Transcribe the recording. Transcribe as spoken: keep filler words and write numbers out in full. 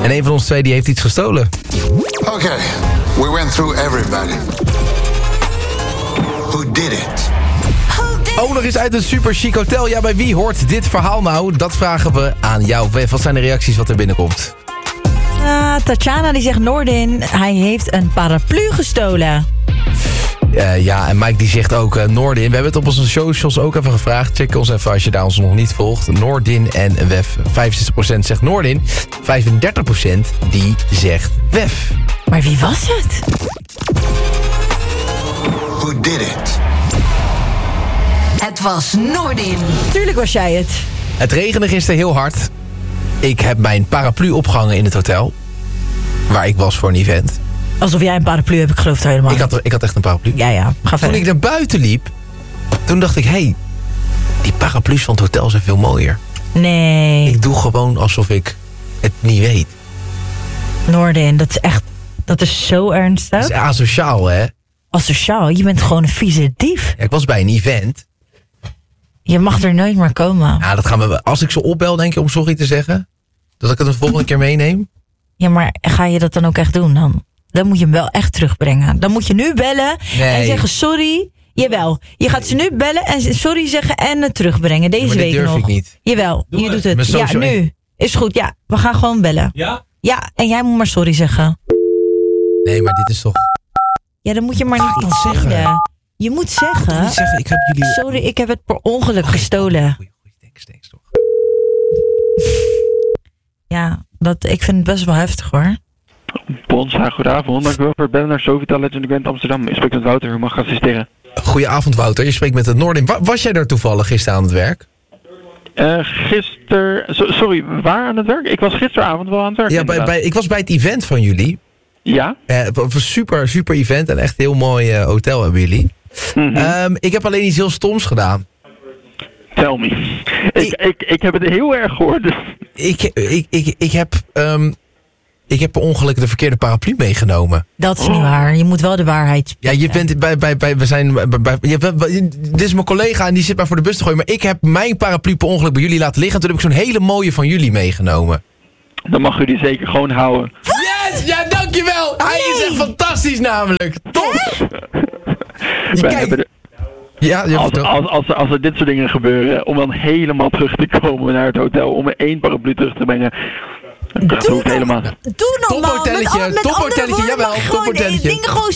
En een van ons twee die heeft iets gestolen. Okay, we went through everybody. Who did it? Ook nog eens uit een super chic hotel. Ja, bij wie hoort dit verhaal nou? Dat vragen we aan jou. Wat zijn de reacties wat er binnenkomt? Uh, Tatjana die zegt Noordin, hij heeft een paraplu gestolen. Uh, ja, en Mike die zegt ook uh, Noordin. We hebben het op onze socials ook even gevraagd. Check ons even als je daar ons nog niet volgt. Noordin en Wef. vijfenzestig procent zegt Noordin. vijfendertig procent die zegt Wef. Maar wie was het? Who did it? Het was Noordin. Tuurlijk was jij het. Het regende gisteren heel hard. Ik heb mijn paraplu opgehangen in het hotel. Waar ik was voor een event. Alsof jij een paraplu hebt, ik geloof het helemaal Ik had, ik had echt een paraplu. Ja, ja, ga Toen verder. ik naar buiten liep, toen dacht ik, hé, hey, die paraplu's van het hotel zijn veel mooier. Nee, Ik doe gewoon alsof ik het niet weet. Noordin, dat is echt, dat is zo ernstig. Dat is asociaal, hè? Asociaal, je bent gewoon een vieze dief. Ja, ik was bij een event. Je mag er nooit meer komen. Ja, dat gaan we. Als ik ze opbel, denk je om sorry te zeggen? Dat ik het de volgende keer meeneem? Ja, maar ga je dat dan ook echt doen dan? Dan moet je hem wel echt terugbrengen. Dan moet je nu bellen Nee. en zeggen sorry. Jawel, je gaat ze nu bellen en sorry zeggen en het terugbrengen. Deze maar dit week durf nog. ik niet. Jawel, Doe je het. doet het. Mijn Ja, social- nu. Is goed, ja. We gaan gewoon bellen. Ja? Ja, en jij moet maar sorry zeggen. Nee, maar dit is toch... Ja, dan moet je maar Wat ga niet ik iets dan zeggen? zeggen. Je moet Ik zeggen, moet zeggen, ik heb jullie... sorry, ik heb het per ongeluk gestolen. Goeie, goeie tekst, tekst, toch? Ja, dat, ik vind het best wel heftig hoor. Bons, ha, goedenavond. Dank u wel voor het bellen naar Sofitel Legend Grand Amsterdam. Ik spreek met Wouter, hoe mag ik assisteren? Goedenavond, Wouter. Je spreekt met het Noordin. Wa- Was jij daar toevallig gisteren aan het werk? Uh, gister... So, sorry, waar aan het werk? Ik was gisteravond wel aan het werk. Ja, bij, bij, ik was bij het event van jullie. Ja? Eh, het was een super, super event en echt heel mooi eh, hotel hebben jullie. Mm-hmm. Um, ik heb alleen iets heel stoms gedaan. Tell me. Ik, ik, ik heb het heel erg gehoord. Ik, ik, ik, ik heb... Um, ik heb per ongeluk de verkeerde paraplu meegenomen. Dat is niet waar. Je moet wel de waarheid Ja, spreken. je bent bij, bij, bij, we zijn bij, bij, je, bij- dit is mijn collega en die zit maar voor de bus te gooien. Maar ik heb mijn paraplu per ongeluk bij jullie laten liggen. En toen heb ik zo'n hele mooie van jullie meegenomen. Dan mag u die zeker gewoon houden. Yes! Ja, dankjewel! Hij is echt fantastisch namelijk. Top! Je Wij kijkt- hebben de- Ja, je als, vertelt. als, als, als er dit soort dingen gebeuren, om dan helemaal terug te komen naar het hotel, om er één paraplu terug te brengen, dat hoeft helemaal. Doe normaal. Tophotelletje, Met, an- met tophotelletje, andere woorden, jawel, maar gewoon, eh, tophotelletje. dingen gewoon